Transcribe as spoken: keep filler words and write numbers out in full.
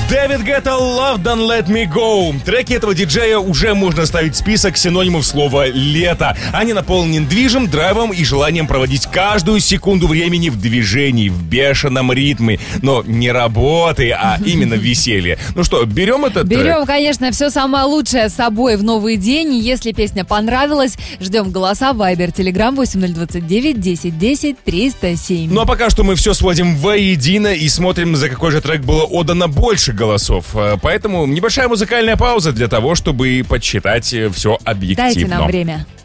Дэвид Гетта «Love Don't Let Me Go». Треки этого диджея уже можно ставить в список синонимов слова «лето». Они наполнены движем, драйвом и желанием проводить каждую секунду времени в движении, в бешеном ритме. Но не работы, а именно веселье. Ну что, берем этот трек? Берем, конечно, все самое лучшее с собой в новый день. Если песня понравилась, ждем голоса в Viber, Telegram восемь ноль двадцать девять десять десять триста семь. Ну а пока что мы все сводим воедино и смотрим, за какой же трек было отдано больше голосов. Поэтому небольшая музыкальная пауза для того, чтобы подсчитать все объективно. Дайте нам время.